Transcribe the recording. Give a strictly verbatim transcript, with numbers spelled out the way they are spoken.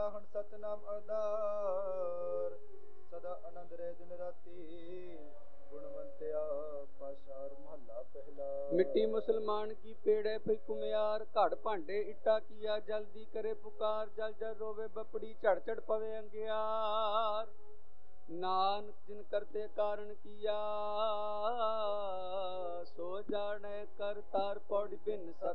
ਪਹਿਲਾ ਹਣ ਸਤਨਾਮ ਆਧਾਰ ਸਦਾ ਆਨੰਦ ਰਹਿ ਦਿਨ ਰਾਤੀ ਗੁਣਵੰਤਿਆ ਪਾਸ਼ਾਰ ਮਹੱਲਾ ਪਹਿਲਾ। ਮਿੱਟੀ ਮੁਸਲਮਾਨ ਕੀ ਪੇੜੇ ਪਈ ਕੁਮਿਆਰ ਘੜ ਭਾਂਡੇ ਇੱਟਾ ਕੀਆ ਜਲਦੀ ਕਰੇ ਪੁਕਾਰ ਜਲ ਜਲ ਰੋਵੇ ਬਪੜੀ ਝੜ ਝੜ ਪਵੇ ਅੰਗਿਆਰ ਨਾਨਕ ਜਿਨ ਕਰਤੇ ਕਾਰਨ ਕੀਆ ਸੋ ਜਾਣੇ ਕਰ ਤਾਰ ਪੌੜੀ ਬਿਨ ਸਤ